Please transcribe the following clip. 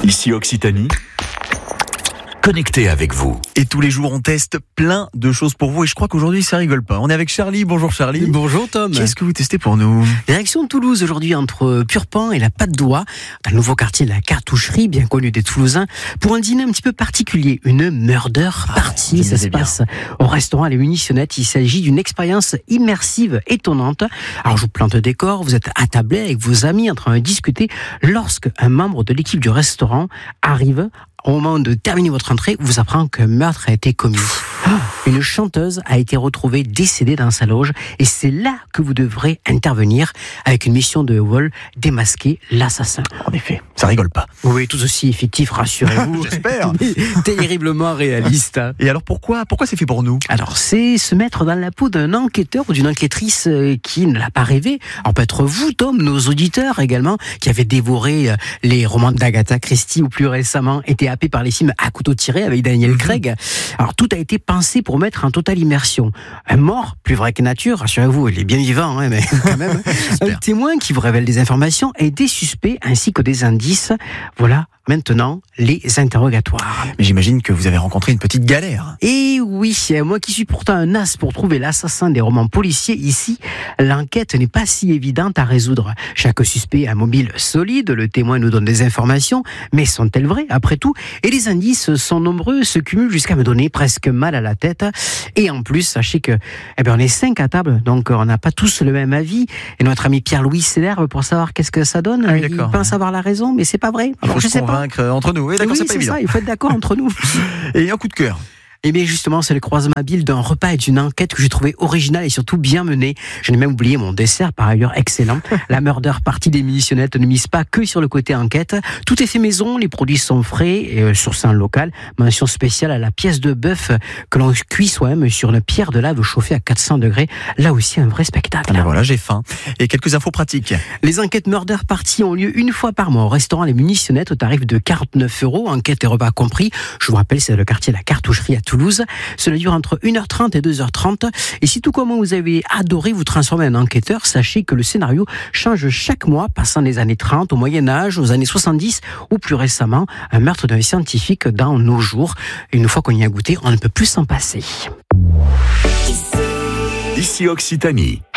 Ici Occitanie, connecté avec vous. Et tous les jours, on teste plein de choses pour vous. Et je crois qu'aujourd'hui, ça rigole pas. On est avec Charlie. Bonjour Charlie. Bonjour Tom. Qu'est-ce que vous testez pour nous? Direction Toulouse aujourd'hui entre Purpan et la Patte d'Oie, dans le nouveau quartier de la Cartoucherie, bien connu des Toulousains, pour un dîner un petit peu particulier, une murder party. Ça se passe au restaurant Les Munitionnettes. Il s'agit d'une expérience immersive étonnante. Alors je vous plante le décor, vous êtes attablé avec vos amis en train de discuter lorsque un membre de l'équipe du restaurant arrive. Au moment de terminer votre entrée, vous apprend qu'un meurtre a été commis. Une chanteuse a été retrouvée décédée dans sa loge et c'est là que vous devrez intervenir avec une mission de vol, démasquer l'assassin. En effet, ça rigole pas. Oui, tout aussi effectif, rassurez-vous. J'espère. Terriblement réaliste. Et alors pourquoi c'est fait pour nous? Alors c'est se mettre dans la peau d'un enquêteur ou d'une enquêtrice qui ne l'a pas rêvé. Alors peut-être vous, Tom, nos auditeurs également, qui avaient dévoré les romans d'Agatha Christie ou plus récemment été happés par les films À couteau tiré avec Daniel Craig. Alors tout a été pensé pour mettre en totale immersion. Un mort, plus vrai que nature, rassurez-vous, il est bien vivant, mais quand même. Un témoin qui vous révèle des informations et des suspects ainsi que des indices. Voilà maintenant les interrogatoires. Mais j'imagine que vous avez rencontré une petite galère. Et oui, moi qui suis pourtant un as pour trouver l'assassin des romans policiers, ici, l'enquête n'est pas si évidente à résoudre. Chaque suspect a un mobile solide, le témoin nous donne des informations, mais sont-elles vraies après tout? Et les indices sont nombreux, se cumulent jusqu'à me donner presque mal à la tête. Et en plus, sachez que on est 5 à table, donc on n'a pas tous le même avis. Et notre ami Pierre-Louis s'énerve pour savoir qu'est-ce que ça donne. Ah oui, il pense avoir la raison, mais c'est pas vrai. Alors, je sais pas. Entre nous. Oui, d'accord, oui, c'est pas évident. Ça, il faut être d'accord entre nous. Et un coup de cœur. Eh bien justement, c'est le croisement habile d'un repas et d'une enquête que j'ai trouvé originale et surtout bien menée. Je n'ai même oublié mon dessert, par ailleurs excellent. La murder party des Munitionnettes ne mise pas que sur le côté enquête. Tout est fait maison, les produits sont frais et sourcés en local. Mention spéciale à la pièce de bœuf que l'on cuit soi-même sur une pierre de lave chauffée à 400 degrés. Là aussi, un vrai spectacle. Ah ben voilà, j'ai faim. Et quelques infos pratiques. Les enquêtes murder party ont lieu une fois par mois au restaurant Les Munitionnettes au tarif de 49 €, enquête et repas compris. Je vous rappelle, c'est le quartier de la Cartoucherie à Toulouse. Cela dure entre 1h30 et 2h30. Et si tout comme vous avez adoré vous transformer en enquêteur, sachez que le scénario change chaque mois, passant des années 30 au Moyen-Âge, aux années 70 ou plus récemment, un meurtre d'un scientifique dans nos jours. Et une fois qu'on y a goûté, on ne peut plus s'en passer. Ici Occitanie.